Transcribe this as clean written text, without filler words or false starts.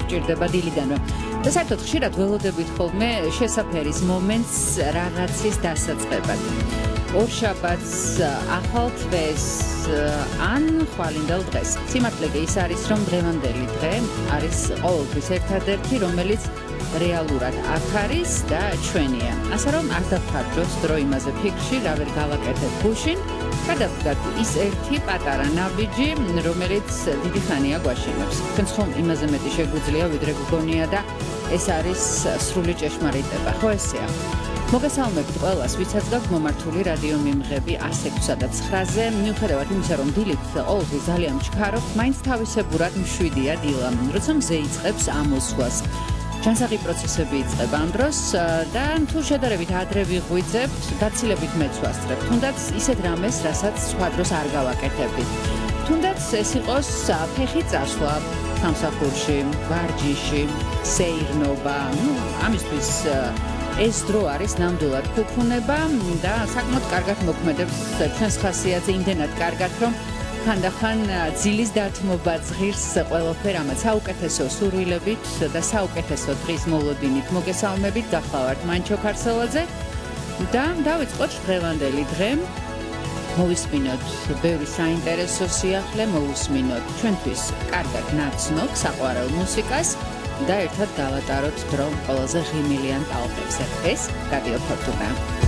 სჭირდება დილიდანვე. და საერთოდ ხშირად ველოდებით ხოლმე შესაფერის მომენტს რაღაცის დასაწყებად. ორშაბათს, ახალ თვეს ან ხვალინდელ დღეს. სიმართლე კი ის არის, რომ დღევანდელი დღე არის ყოველთვის ერთადერთი, რომელიც რეალურად აქ არის და ჩვენია. ასე რომ არ დავხარჯოს დრო იმაზე ფიქრში, რა ვერ გავაკეთებ გუშინ, გადავდგათ ის ერთი პატარა ნაბიჯი, რომელიც დიდი ხანია გვაშინებს. თქვენს ხომ იმაზე მეტი შეგვიძლია, ვიდრე გგონია და ეს არის სრული ჭეშმარიტება, ხო ესეა? მოგესალმებით ყველას, ვისაც გაქვთ მომართული რადიო მიმღები 106-სა და 9-ზე. მიუხედავად იმისა, რომ დილით ყოველთვის ძალიან ჩქარობთ, მაინც თავისებურად მშვიდია დილა, როცა მზე იწყებს ამოსვლას. ჯანსაღი პროცესები იწყება ამ დროს და თუ შედარებით ადრე ვიღვიძებთ, გაცილებით მეც ვასწრებ. თუნდაც ისეთ რამეს, რასაც სხვა დროს არ გავაკეთებდით. თუნდაც ეს იყოს ფეხი წასვლა სამსახურში, ვარჯიში, სეირნობა. ამისთვის ეს დრო არის ნამდვილად ფუფუნება და საკმაოდ კარგად მოქმედებს ჩვენს ხასიათზე, იმდენად კარგად, რომ ხანდახან ძილის დათმობაც ღირს ყველაფერ ამათ საუკეთესო სურვილებით და საუკეთესო დღის მოლოდინით მოგესალმებით. გახლავართ მანჩო ქარსელაძე და დავიწყოთ დღევანდელი დღე. მოვისმინოთ ბევრი საინტერესო სიახლე, მოვისმინოთ ჩვენთვის კარგად ნაცნობ საყვარელ მუსიკას და ერთად გავატაროთ დრო ყველაზე ღიმილიან ტალღებზე. ეს რადიო ფორტუნა.